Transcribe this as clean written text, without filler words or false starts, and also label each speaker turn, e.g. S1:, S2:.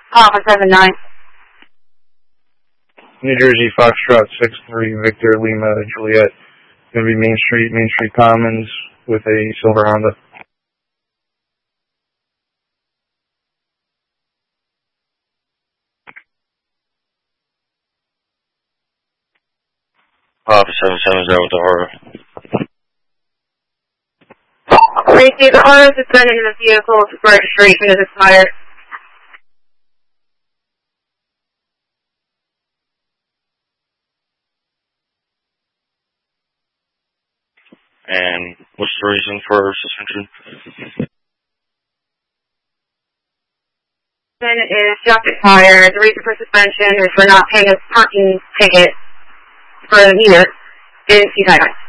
S1: Alpha 79.
S2: New Jersey Foxtrot 63 Victor Lima Juliet. Going to be Main Street Commons with a silver Honda.
S3: Alpha 77 is there with the horror.
S1: Receive the horror suspended in the vehicle. Registration is expired.
S3: And what's the reason for suspension?
S1: Suspension is just expired. The reason for suspension is for not paying a parking ticket for a year in United.